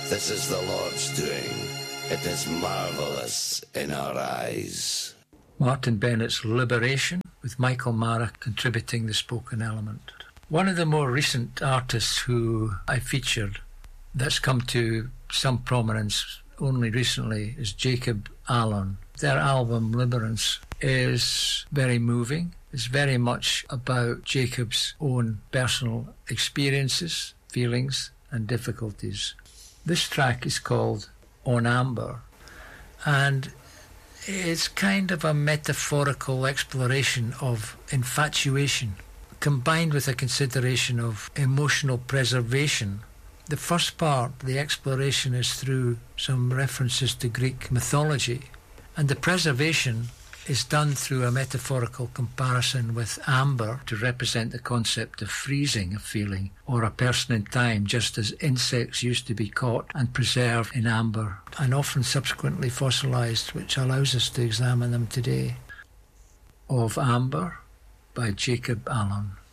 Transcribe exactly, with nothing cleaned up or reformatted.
This is the Lord's doing. It is marvellous in our eyes. Martin Bennett's Liberation, with Michael Mara contributing the spoken element. One of the more recent artists who I featured that's come to some prominence only recently is Jacob Allen. Their album Liberance is very moving. It's very much about Jacob's own personal experiences, feelings and difficulties. This track is called On Amber, and it's kind of a metaphorical exploration of infatuation combined with a consideration of emotional preservation. The first part, the exploration, is through some references to Greek mythology, and the preservation is done through a metaphorical comparison with amber to represent the concept of freezing a feeling or a person in time, just as insects used to be caught and preserved in amber and often subsequently fossilised, which allows us to examine them today. Of Amber by Jacob Allen.